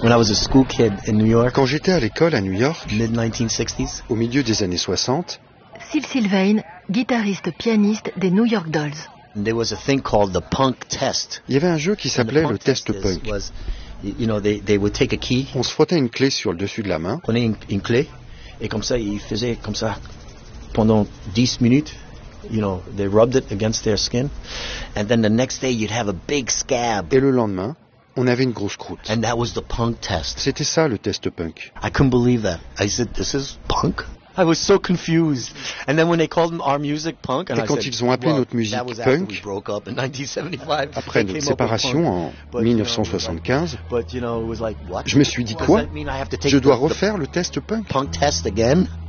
When I was a school kid in New York, Quand j'étais à l'école à New York, mid-1960s, au milieu des années 60, Syl Sylvain, guitariste-pianiste des New York Dolls. there was a thing called the punk test. il y avait un jeu qui And the s'appelait le punk test test punk. was, you know, they would take a key, On se frottait une clé sur le dessus de la main, prenait une clé, et comme ça, ils faisaient comme ça pendant 10 minutes. You know, they rubbed it against their skin. And then the next day, you'd have a big scab. et le lendemain, on avait une grosse croûte. And that was the punk test. C'était ça le test punk. I couldn't believe that. I said, this is punk? I was so confused. And then when they called our music punk, and Et I quand said, ils ont appelé well, notre musique that was after we punk, broke up in 1975. après They notre came up with séparation punk. en But, 1975, but, you know, it was like, what? je me suis dit Does quoi? that mean I have to take Je dois the refaire le test punk? punk test again?